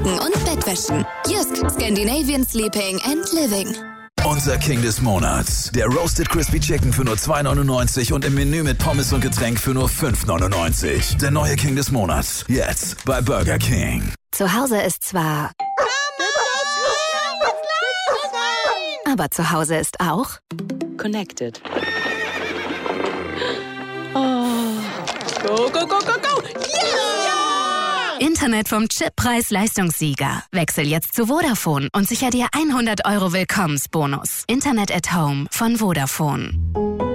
und Bettwäschen. Jysk, Scandinavian Sleeping and Living. Unser King des Monats. Der Roasted Crispy Chicken für nur 2,99 und im Menü mit Pommes und Getränk für nur 5,99. Der neue King des Monats. Jetzt bei Burger King. Zu Hause ist zwar... Aber zu Hause ist auch... Connected. Oh. Go, go, go, go, go! Yeah! Internet vom Chip-Preis-Leistungssieger. Wechsel jetzt zu Vodafone und sicher dir 100 € Willkommensbonus. Internet at Home von Vodafone.